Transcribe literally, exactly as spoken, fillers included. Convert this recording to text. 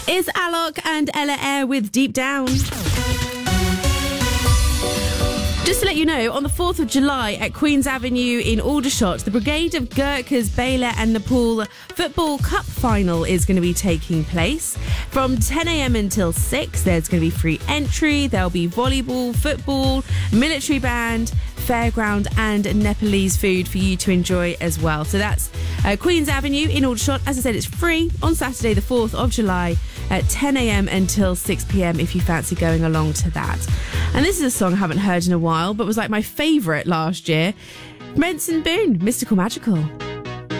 It's Alok and Ella Eyre with Deep Down. Just to let you know, on the fourth of July at Queen's Avenue in Aldershot, the Brigade of Gurkhas, Baylor and Nepal Football Cup Final is going to be taking place. From ten a.m. until six, there's going to be free entry. There'll be volleyball, football, military band, fairground and Nepalese food for you to enjoy as well. So that's uh, Queen's Avenue in Aldershot. As I said, it's free on Saturday the fourth of July at ten a.m. until six p.m. if you fancy going along to that. And this is a song I haven't heard in a while, but was like my favourite last year. Benson Boone, Mystical Magical.